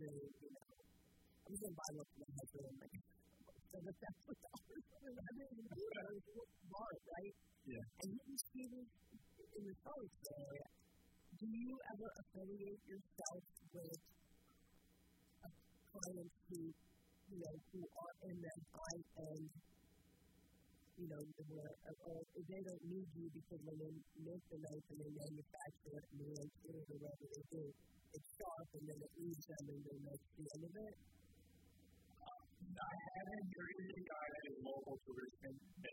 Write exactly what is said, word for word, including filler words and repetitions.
the, you know, I'm going to buy one for my husband and like seven thousand dollars. I mean, you know, it's smart, right? Yeah. And you see this in the college area. Do you ever affiliate yourself with clients who, you know, who are in that high end, you know, where, or they don't need you because when they make the knife and they manufacture it and they ensure it or whatever they do, it's sharp and then it leaves them and then that's the end of it? I haven't. There is a guy that is local to Richmond that